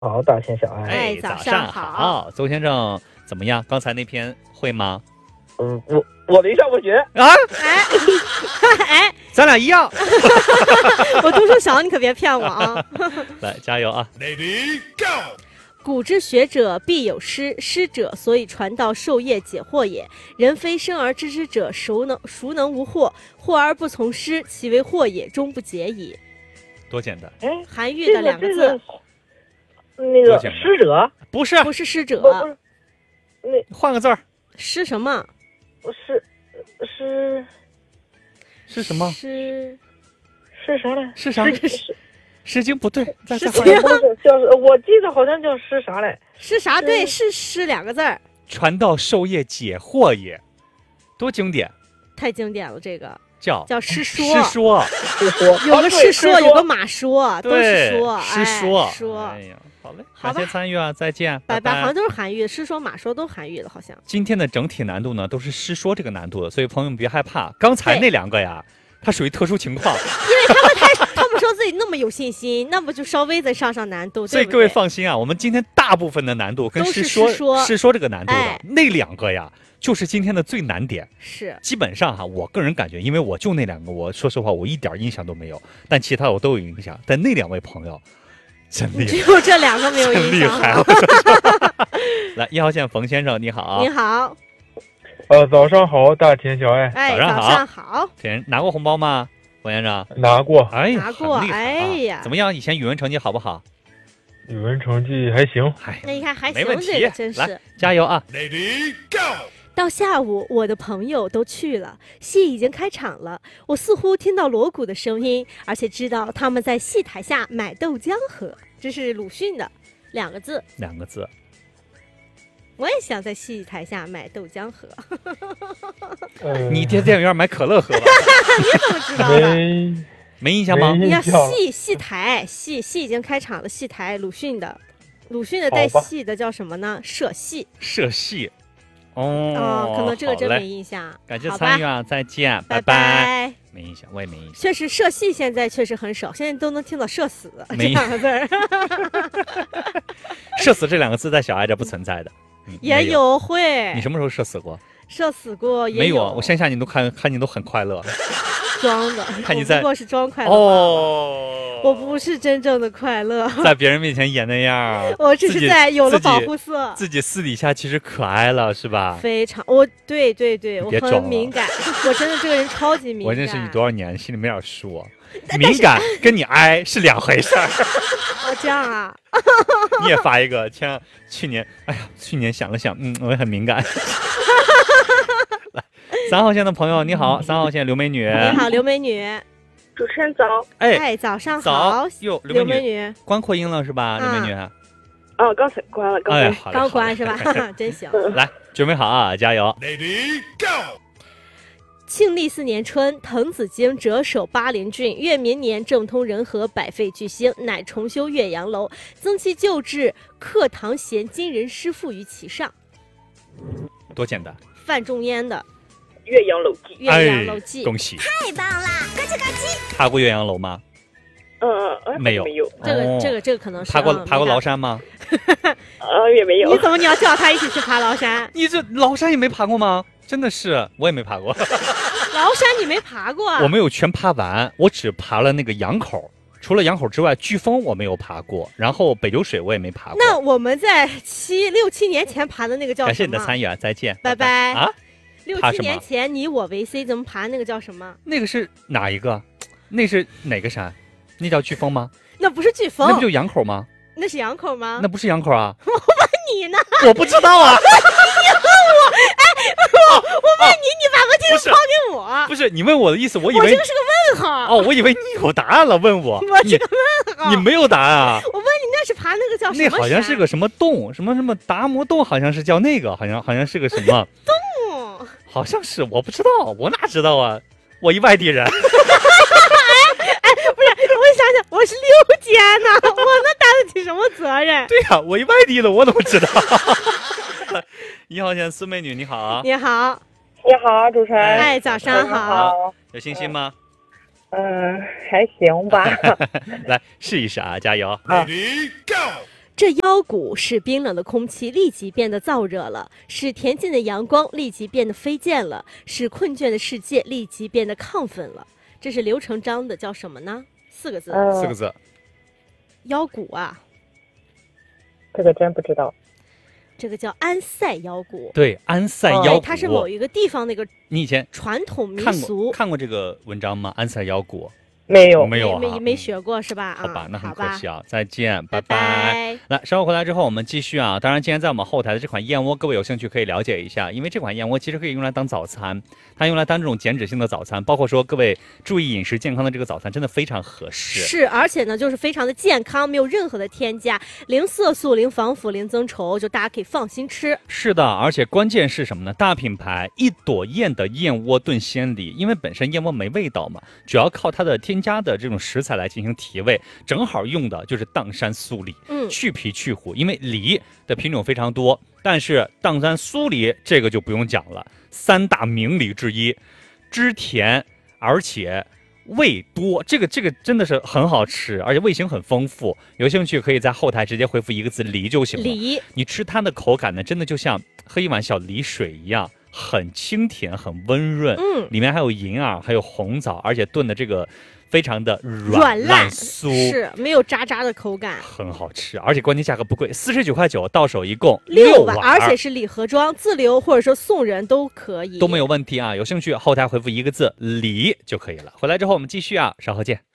好，大千小爱。 早上好，邹先生怎么样？刚才那篇会吗？ 我没上过学啊！ 哎， 咱俩一样。 我读书小，你可别骗我啊！ 来，加油啊 ！Lady Go。 古之学者必有师，师者，所以传道授业解惑也。人非生而知之者，孰能无惑？惑而不从师，其为惑也，终不解矣。 多简单！ 哎， 韩愈的两个字， 那个师者不是师者， 不是， 那换个字儿， 师什么？ 是什么？ 是啥来？ 是啥？诗经不对，再叫我记得好像叫诗啥来？ 诗啥？对，是两个字儿。 传道授业解惑也，多经典！ 太经典了，这个叫诗说。 有个诗说，有个马说，都是说。 诗说。哎呀，好嘞，感谢参与啊，再见， 拜拜。好像都是韩愈，诗说马说都韩愈的，好像。 今天的整体难度呢，都是诗说这个难度的，所以朋友们别害怕。刚才那两个呀。它属于特殊情况，因为他们说自己那么有信心，那不就稍微再上难度， 所以各位放心啊，我们今天大部分的难度跟诗说这个难度的那两个呀，就是今天的最难点。 是， 基本上哈，我个人感觉，因为我就那两个，我说实话，我一点印象都没有，但其他我都有印象。但那两位朋友真厉害， 只有这两个没有印象。 厉害！来，1号线冯先生，你好。 你好。 早上好，大田小爱。 早上好。 给人拿过红包吗，冯先生？ 拿过。 哎呀， 拿过。哎呀， 怎么样？以前语文成绩好不好？ 语文成绩还行。 那你看还行， 没问题， 这个真是。 来，加油啊 ！Lady Go。 到下午，我的朋友都去了，戏已经开场了。我似乎听到锣鼓的声音，而且知道他们在戏台下买豆浆喝。这是鲁迅的两个字。我也想在戏台下买豆浆喝。 你在电影院买可乐喝吧？ 你怎么知道的？ 没印象吗？ 你看戏台，戏已经开场了。戏台，鲁迅的带戏的叫什么呢？社戏。 哦， 可能这个真没印象。 感谢参与啊，再见， 拜拜。 没印象，我也没印象。 确实，社戏现在确实很少，现在都能听到社死这两个字儿。 社死这两个字在小爱这不存在的。 也有会， 你什么时候社死过？ 社死过也没有，我线下你都看你都很快乐， 装的， 看你在不过是装快乐哦， 我不是真正的快乐， 在别人面前演那样， 我只是在有了保护色， 自己私底下其实可爱了，是吧？ 非常，对，我很敏感，我真的这个人超级敏感。 我认识你多少年，心里没点数。敏感跟你哀是两回事儿。 哦，这样啊？ 你也发一个，去年想了想，我也很敏感。来，3号线的朋友你好，3号线刘美女。 你好，刘美女。 主持人早。 早上好。 哟， 刘美女。 关扩音了是吧，刘美女？ 刚才关了， 刚关是吧？真行。 来，准备好啊，加油 ！Lady Go。 庆历4年春，滕子京谪守巴陵郡，越民年政通人和，百废具兴，乃重修岳阳楼，增其旧制，刻唐贤今人诗赋于其上。 多简单！ 范仲淹的 《岳阳楼记》。 岳阳楼记， 恭喜！ 太棒了！咯吱咯吱。 爬过岳阳楼吗？没有。 这个可能是。 爬过崂山吗？ 也没有。 你要叫他一起去爬崂山？ 你这崂山也没爬过吗？真的是，我也没爬过。 崂山你没爬过？ 我没有全爬完，我只爬了那个羊口。除了羊口之外，飓风我没有爬过，然后北流水我也没爬过。 那我们在6、7年前爬的那个叫什么？ 感谢你的参与啊，再见， 拜拜啊 ！6、7年前你我为 C 怎么爬那个叫什么？ 那个是哪一个？那是哪个山？那叫飓风吗？ 那不是飓风， 那不就羊口吗？ 那是羊口吗？ 那不是羊口啊！ 我问你呢， 我不知道啊！ 你问我，我问你，你把问题抛给我。 不是你问我的意思，我以为这个是个问号。 哦，我以为你有答案了，问我。 我是个问号。 你没有答案啊？ 我问你，那是爬那个叫什么？ 那好像是个什么洞，什么达摩洞，好像是叫那个，好像是个什么洞， 好像是，我不知道，我哪知道啊？我一外地人。 不是，我想想，我是6监呢，我能担得起什么责任？ 对呀，我一外地的，我怎么知道？1号线苏美女，你好啊！ 你好， 你好，主持人。 早上好。 有信心吗？ 还行吧。 来试一试啊，加油！ Ready go。 这腰鼓使冰冷的空气立即变得燥热了，使恬静的阳光立即变得飞溅了，使困倦的世界立即变得亢奋了。这是刘成章的，叫什么呢？4个字。 4个字。 腰鼓啊， 这个真不知道。 这个叫安塞腰鼓。 对，安塞腰鼓， 它是某一个地方那个你以前传统民俗看过这个文章吗？安塞腰鼓。 没有没学过是吧？ 好吧，那很可惜啊，再见，拜拜。 来，稍后回来之后我们继续啊。当然，今天在我们后台的这款燕窝，各位有兴趣可以了解一下，因为这款燕窝其实可以用来当早餐，它用来当这种减脂性的早餐，包括说各位注意饮食健康的这个早餐，真的非常合适。 是，而且呢，就是非常的健康，没有任何的添加，零色素、零防腐、零增稠，就大家可以放心吃。 是的，而且关键是什么呢？大品牌一朵燕的燕窝炖鲜梨，因为本身燕窝没味道嘛，主要靠它的添加的这种食材来进行提味，正好用的就是砀山酥梨，去皮去核，因为梨的品种非常多，但是砀山酥梨这个就不用讲了，3大名梨之一，汁甜而且味多，这个真的是很好吃，而且味型很丰富。有兴趣可以在后台直接回复1个字梨就行了。 梨， 你吃它的口感呢，真的就像喝一碗小梨水一样，很清甜，很温润。里面还有银耳，还有红枣，而且炖的这个非常的软烂酥， 是没有渣渣的口感， 很好吃，而且关键价格不贵，49.9块，到手一共 6碗，而且是礼盒装，自留或者说送人都可以， 都没有问题啊。有兴趣后台回复1个字梨就可以了。回来之后我们继续啊，稍后见。